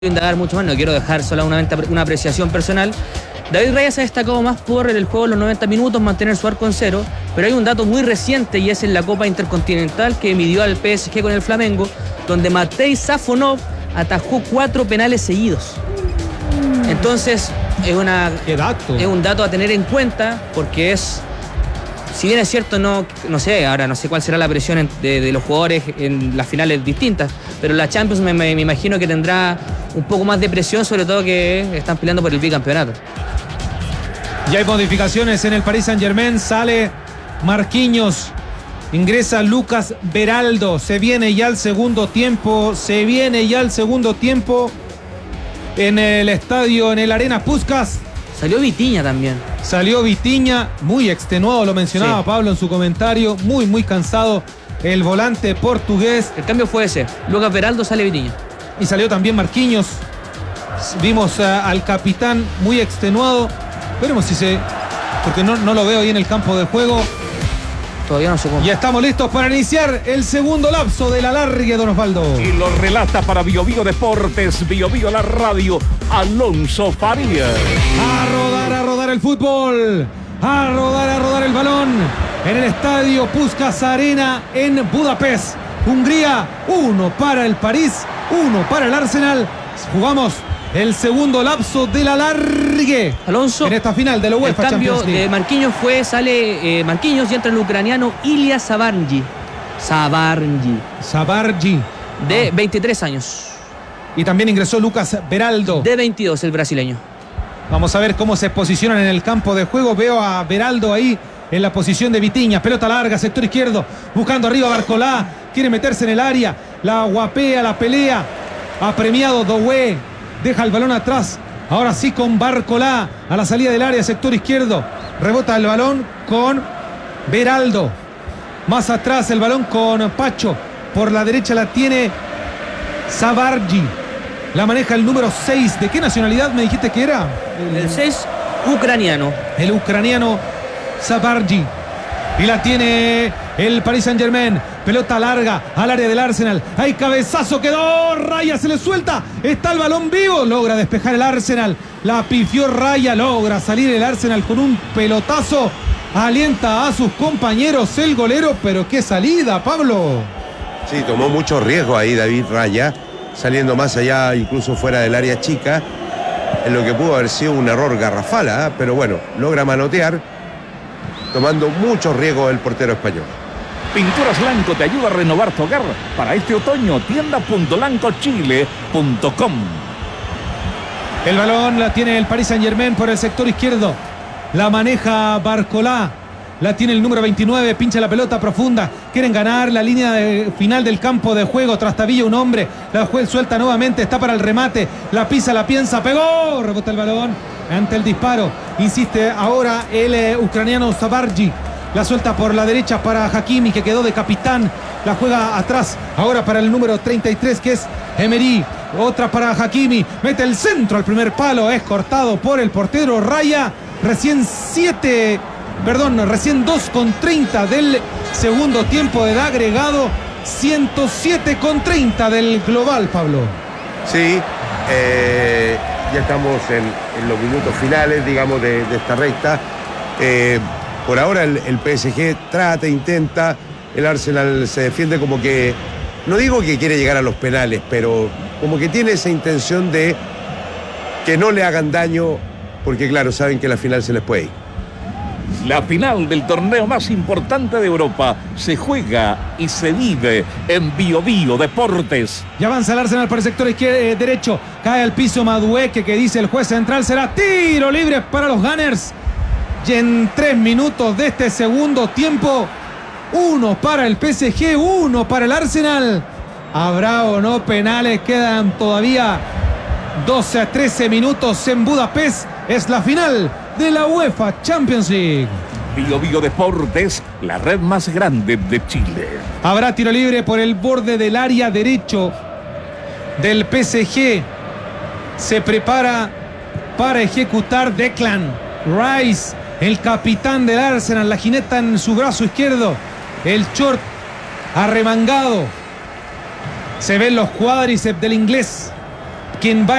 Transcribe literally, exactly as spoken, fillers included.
indagar mucho más, no quiero dejar solamente una apreciación personal. David Raya se ha destacado más por el juego en los noventa minutos, mantener su arco en cero, pero hay un dato muy reciente y es en la Copa Intercontinental que midió al P S G con el Flamengo, donde Matej Safonov atajó cuatro penales seguidos. Entonces es, una, ¿Qué dato? es un dato a tener en cuenta porque es, si bien es cierto, no, no sé, ahora no sé cuál será la presión en, de, de los jugadores en las finales distintas, pero la Champions me, me, me imagino que tendrá un poco más de presión, sobre todo que están peleando por el bicampeonato. Ya hay modificaciones en el Paris Saint-Germain. Sale Marquinhos, ingresa Lucas Beraldo. Se viene ya el segundo tiempo. Se viene ya el segundo tiempo en el estadio, en el Arena Puskás. Salió Vitinha también. Salió Vitinha, muy extenuado, lo mencionaba sí. Pablo en su comentario. Muy, muy cansado el volante portugués. El cambio fue ese. Lucas Beraldo, sale Vitinha. Y salió también Marquinhos. Vimos uh, al capitán muy extenuado. Veremos si se... porque no, no lo veo ahí en el campo de juego. Todavía no se cómo. Ya estamos listos para iniciar el segundo lapso del alargue, don Osvaldo. Y lo relata para Bio Bio Deportes, Bio Bio la radio, Alonso Farías. A rodar, a rodar el fútbol. A rodar, a rodar el balón. En el estadio Puskás Arena en Budapest, Hungría. Uno para el París, uno para el Arsenal. Jugamos el segundo lapso del alargue, Alonso, en esta final de la UEFA Champions League. El cambio de Marquinhos fue, sale eh, Marquinhos y entra el ucraniano Ilya Zabarnyi. Zabarnyi. Zabarnyi. De ah. veintitrés años. Y también ingresó Lucas Beraldo. De veintidós, el brasileño. Vamos a ver cómo se posicionan en el campo de juego. Veo a Beraldo ahí en la posición de Vitinha. Pelota larga, sector izquierdo. Buscando arriba a Barcolá. Quiere meterse en el área. La guapea, la pelea. Ha premiado Doué. Deja el balón atrás. Ahora sí con Barcolá. A la salida del área, sector izquierdo. Rebota el balón con Beraldo. Más atrás el balón con Pacho. Por la derecha la tiene Zabarnyi. La maneja el número seis. ¿De qué nacionalidad me dijiste que era? El seis, ucraniano. El ucraniano Zabarnyi. Y la tiene el Paris Saint-Germain. Pelota larga al área del Arsenal. Hay cabezazo, quedó Raya, se le suelta. Está el balón vivo. Logra despejar el Arsenal. La pifió Raya. Logra salir el Arsenal con un pelotazo. Alienta a sus compañeros el golero. Pero qué salida, Pablo. Sí, tomó mucho riesgo ahí David Raya. Saliendo más allá, incluso fuera del área chica. En lo que pudo haber sido un error garrafal, ¿eh? Pero bueno, logra manotear. Tomando mucho riesgo el portero español. Pinturas Blanco te ayuda a renovar tu hogar. Para este otoño, tienda punto blanco chile punto com. El balón la tiene el Paris Saint-Germain por el sector izquierdo. La maneja Barcolá. La tiene el número veintinueve. Pincha la pelota profunda. Quieren ganar la línea de final del campo de juego. Trastabilla un hombre. La juez suelta nuevamente. Está para el remate. La pisa, la piensa. Pegó. Rebota el balón ante el disparo. Insiste ahora el eh, ucraniano Zabarnyi. La suelta por la derecha para Hakimi, que quedó de capitán. La juega atrás. Ahora para el número treinta y tres, que es Emery. Otra para Hakimi. Mete el centro al primer palo. Es cortado por el portero Raya. Recién siete... Perdón, recién dos con treinta del segundo tiempo de agregado. ciento siete con treinta del global, Pablo. Sí, eh, ya estamos en, en los minutos finales, digamos, de, de esta recta. Eh, por ahora el, el P S G trata, intenta. El Arsenal se defiende como que, no digo que quiere llegar a los penales, pero como que tiene esa intención de que no le hagan daño, porque claro, saben que la final se les puede ir. La final del torneo más importante de Europa se juega y se vive en Bio Bio Deportes. Ya avanza el Arsenal por el sector izquierdo, eh, derecho. Cae al piso Madueque, que dice el juez central será tiro libre para los Gunners. Y en tres minutos de este segundo tiempo, uno para el P S G, uno para el Arsenal. ¿Habrá o no penales? Quedan todavía doce a trece minutos en Budapest. Es la final de la UEFA Champions League. Bio Bio Deportes, la red más grande de Chile. Habrá tiro libre por el borde del área derecho del P S G. Se prepara para ejecutar Declan Rice, el capitán del Arsenal. La jineta en su brazo izquierdo. El short arremangado. Se ven los cuádriceps del inglés. quien va